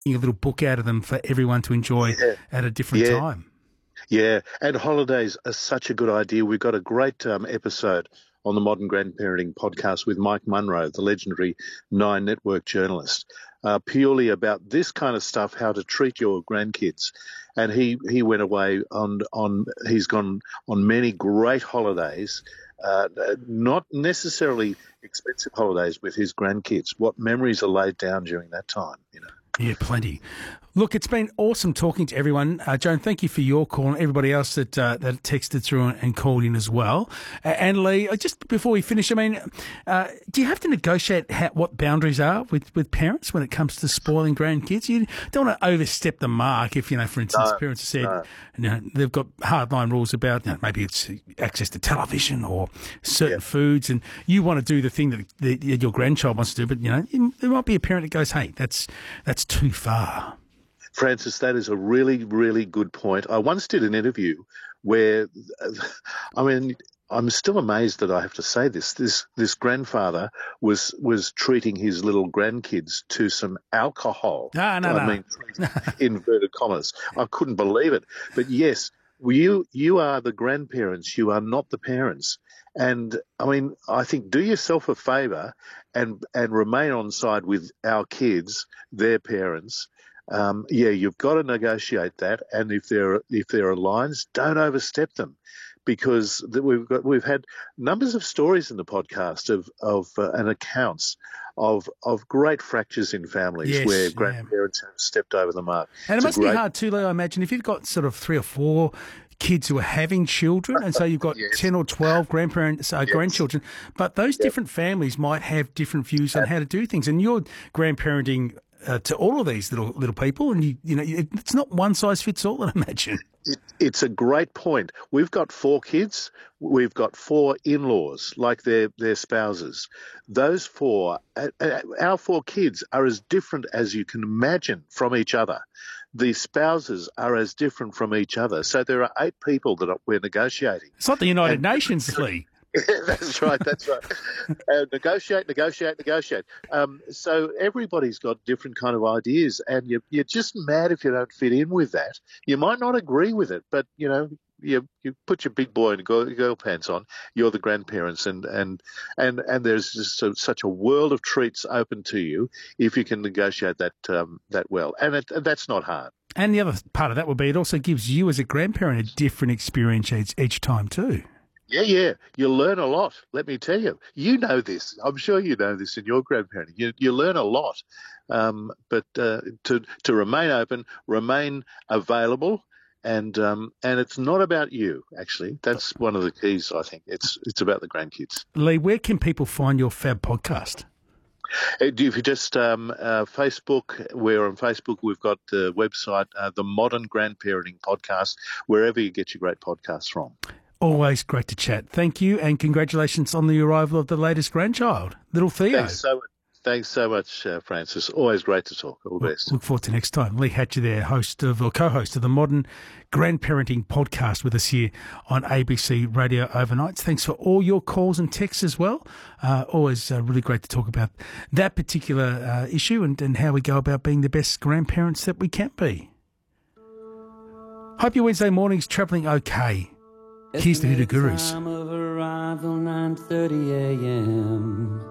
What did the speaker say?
a little book out of them for everyone to enjoy at a different time. Yeah, and holidays are such a good idea. We've got a great episode on the Modern Grandparenting podcast with Mike Munro, the legendary Nine Network journalist, purely about this kind of stuff, how to treat your grandkids. And he went away he's gone on many great holidays, not necessarily expensive holidays with his grandkids. What memories are laid down during that time, Yeah, plenty. Look, it's been awesome talking to everyone. Joan, thank you for your call and everybody else that texted through and called in as well. And Lee, just before we finish, I mean, do you have to negotiate what boundaries are with parents when it comes to spoiling grandkids? You don't want to overstep the mark if, for instance, parents have said they've got hardline rules about maybe it's access to television or certain foods, and you want to do the thing that your grandchild wants to do, but, there might be a parent that goes, hey, that's too far. Francis, that is a really, really good point. I once did an interview where, I'm still amazed that I have to say this. This grandfather was treating his little grandkids to some alcohol. No. Inverted commas. I couldn't believe it. But yes, you are the grandparents. You are not the parents. And I think do yourself a favour and remain on side with our kids, their parents. You've got to negotiate that, and if there are lines, don't overstep them, because we've had numbers of stories in the podcast and accounts of great fractures in families where grandparents have stepped over the mark. And it must be hard too, Leo, I imagine, if you've got sort of 3 or 4 kids who are having children, and so you've got 10 or 12 grandchildren, but those different families might have different views on how to do things, and you're grandparenting to all of these little people, and it's not one size fits all, I imagine. It's a great point. We've got 4 kids. We've got 4 in-laws, like their spouses. Those 4, our 4 kids are as different as you can imagine from each other. The spouses are as different from each other. So there are 8 people that we're negotiating. It's like the United Nations, Lee. That's right. Negotiate. So everybody's got different kind of ideas, and you're just mad if you don't fit in with that. You might not agree with it, but you put your big boy and girl pants on. You're the grandparents, and there's just such a world of treats open to you if you can negotiate that well, and that's not hard. And the other part of that would be it also gives you as a grandparent a different experience each time too. Yeah. You learn a lot, let me tell you. You know this. I'm sure you know this in your grandparenting. You learn a lot. But to remain open, remain available, and it's not about you, actually. That's one of the keys, I think. It's about the grandkids. Lee, where can people find your fab podcast? If you just Facebook, we're on Facebook. We've got the website, the Modern Grandparenting Podcast, wherever you get your great podcasts from. Always great to chat. Thank you, and congratulations on the arrival of the latest grandchild, little Theo. Thanks so much, Francis. Always great to talk. All the best. Look forward to next time. Lee Hatcher there, co-host of the Modern Grandparenting Podcast with us here on ABC Radio Overnights. Thanks for all your calls and texts as well. Always really great to talk about that particular issue and how we go about being the best grandparents that we can be. Hope your Wednesday morning's travelling okay. Here's the Hoodoo Gurus. Time of arrival, 9:30 a.m.